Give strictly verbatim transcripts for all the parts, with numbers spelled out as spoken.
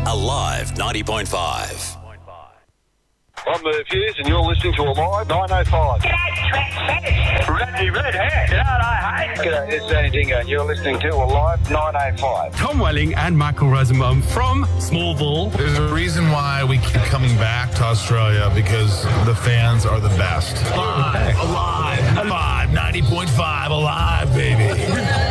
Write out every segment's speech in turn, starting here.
Alive ninety point five. I'm Merv Hughes and you're listening to Alive nine oh five. Reddy Red Hair, I hate. G'day, it's Danny Dingo and you're listening to Alive nine oh five. Tom Welling and Michael Rosenbaum from Smallville. There's a reason why we keep coming back to Australia, because the fans are the best. Alive, alive, alive, ninety point five, alive, baby.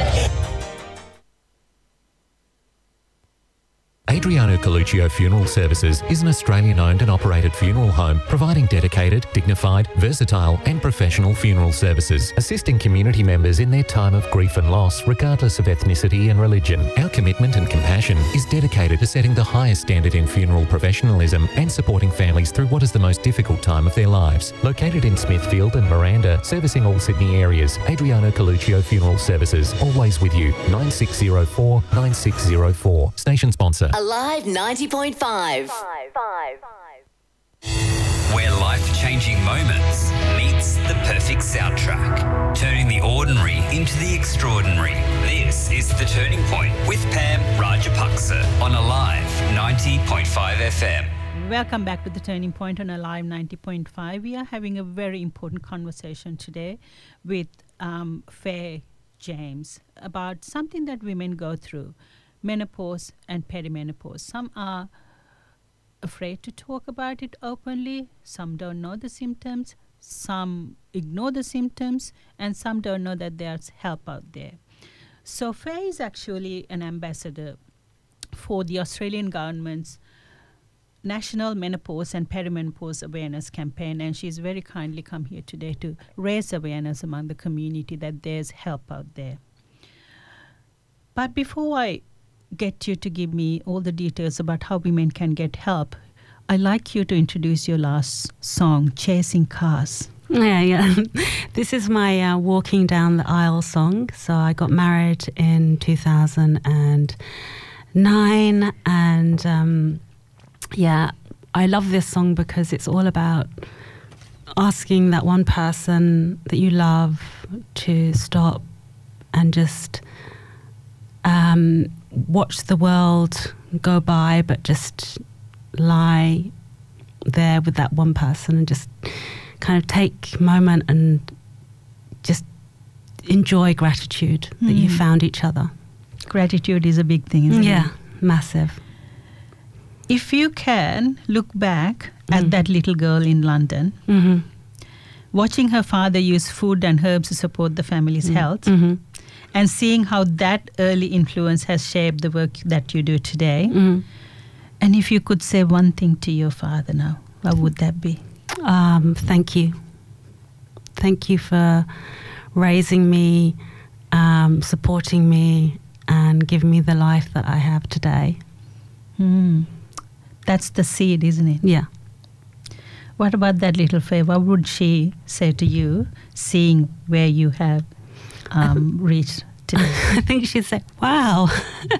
Adriano Coluccio Funeral Services is an Australian-owned and operated funeral home providing dedicated, dignified, versatile and professional funeral services, assisting community members in their time of grief and loss regardless of ethnicity and religion. Our commitment and compassion is dedicated to setting the highest standard in funeral professionalism and supporting families through what is the most difficult time of their lives. Located in Smithfield and Miranda, servicing all Sydney areas, Adriano Coluccio Funeral Services, always with you. nine six zero four, nine six zero four. Station sponsor. Alive ninety point five. Where life-changing moments meets the perfect soundtrack, turning the ordinary into the extraordinary. This is The Turning Point with Pam Rajapaksa on Alive ninety point five F M. Welcome back to The Turning Point on Alive ninety point five. We are having a very important conversation today with um, Faye James about something that women go through. Menopause and perimenopause. Some are afraid to talk about it openly. Some don't know the symptoms. Some ignore the symptoms. And some don't know that there's help out there. So Faye is actually an ambassador for the Australian government's National Menopause and Perimenopause Awareness Campaign. And she's very kindly come here today to raise awareness among the community that there's help out there. But before I get you to give me all the details about how women can get help, I'd like you to introduce your last song, Chasing Cars. Yeah, yeah. This is my uh, Walking Down the Aisle song. So I got married in two thousand nine and um, yeah, I love this song because it's all about asking that one person that you love to stop and just um, watch the world go by, but just lie there with that one person and just kind of take a moment and just enjoy gratitude mm. that you found each other. Gratitude is a big thing, isn't yeah, it? Yeah, massive. If you can look back mm. at that little girl in London, mm-hmm. watching her father use food and herbs to support the family's mm. health, mm-hmm. and seeing how that early influence has shaped the work that you do today. Mm. And if you could say one thing to your father now, what would that be? Um, thank you. Thank you for raising me, um, supporting me, and giving me the life that I have today. Mm. That's the seed, isn't it? Yeah. What about that little Faye? What would she say to you, seeing where you have um, reached today? I think she'd say, wow.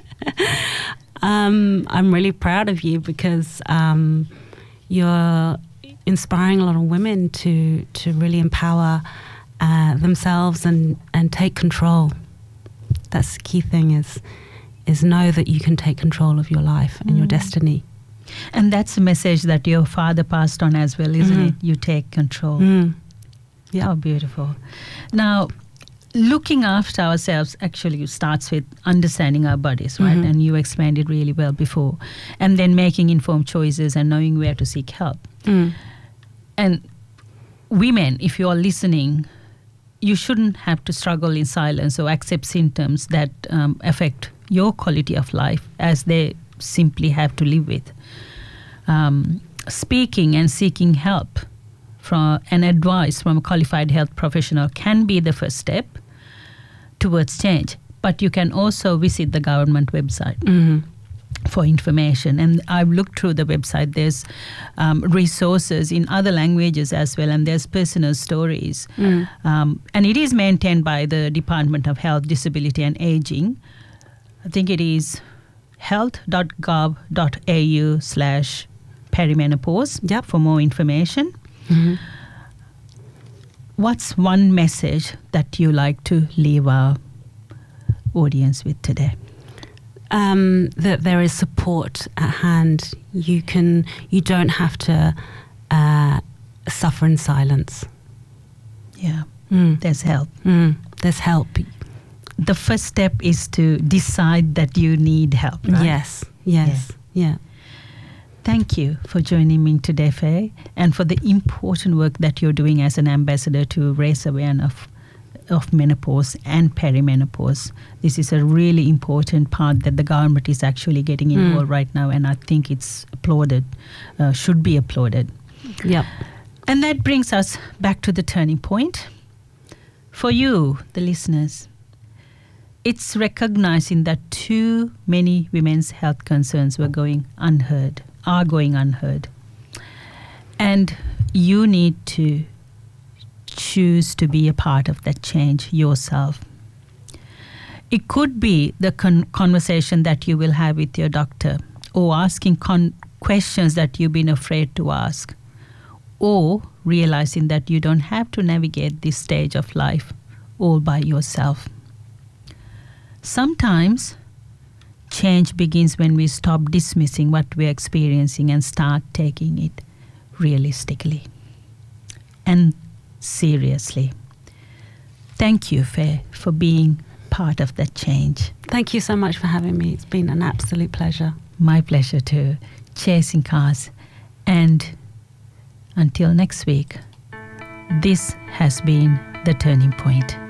um, I'm really proud of you because um, you're inspiring a lot of women to, to really empower uh, themselves and, and take control. That's the key thing is, is know that you can take control of your life and mm. your destiny. And that's a message that your father passed on as well, isn't mm. it? You take control. Mm. Yeah. How beautiful. Now, looking after ourselves actually starts with understanding our bodies, right? Mm-hmm. And you explained it really well before. And then making informed choices and knowing where to seek help. Mm. And women, if you are listening, you shouldn't have to struggle in silence or accept symptoms that um, affect your quality of life as they simply have to live with. Um, speaking and seeking help from and advice from a qualified health professional can be the first step towards change. But you can also visit the government website mm-hmm. for information. And I've looked through the website. There's um, resources in other languages as well, and there's personal stories. Mm. Um, and it is maintained by the Department of Health, Disability and Aging. I think it is health.gov.au slash perimenopause yep. for more information. Mm-hmm. What's one message that you like to leave our audience with today? um, that there is support at hand. You can, you don't have to uh, suffer in silence. Yeah, Mm. there's help. Mm. There's help. The first step is to decide that you need help, right? Yes, yes, yeah. Thank you for joining me today, Faye, and for the important work that you're doing as an ambassador to raise awareness of, of menopause and perimenopause. This is a really important part that the government is actually getting involved Mm. right now, and I think it's applauded, uh, should be applauded. Yep. And that brings us back to the turning point. For you, the listeners, it's recognizing that too many women's health concerns were going unheard, are going unheard. And you need to choose to be a part of that change yourself. It could be the con- conversation that you will have with your doctor, or asking con- questions that you've been afraid to ask, or realizing that you don't have to navigate this stage of life all by yourself. Sometimes change begins when we stop dismissing what we're experiencing and start taking it realistically and seriously. Thank you, Faye, for being part of that change. Thank you so much for having me. It's been an absolute pleasure. My pleasure too. Chasing Cars. And until next week, this has been The Turning Point.